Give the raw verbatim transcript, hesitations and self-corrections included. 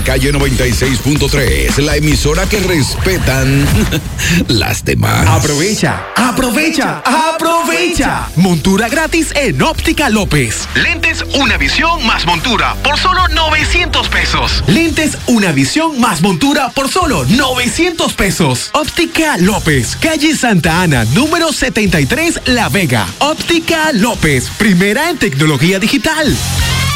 calle noventa y seis punto tres, la emisora que respetan las demás. Aprovecha, aprovecha, aprovecha. Montura gratis en Óptica López. Lentes Una Visión más montura por solo novecientos pesos. Lentes Una Visión más montura por solo novecientos pesos. Óptica López, calle Santa Ana, número setenta y tres, La Vega. Óptica López, primera en tecnología digital.